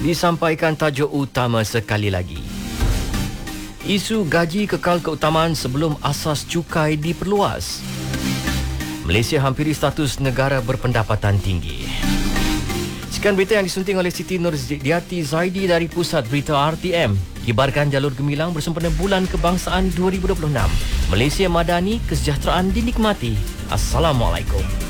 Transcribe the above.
Disampaikan tajuk utama sekali lagi. Isu gaji kekal keutamaan sebelum asas cukai diperluas. Malaysia hampiri status negara berpendapatan tinggi. Sekian berita yang disunting oleh Siti Nurdiati Zaidi dari Pusat Berita RTM. Kibarkan jalur gemilang bersempena Bulan Kebangsaan 2026. Malaysia Madani, kesejahteraan dinikmati. Assalamualaikum.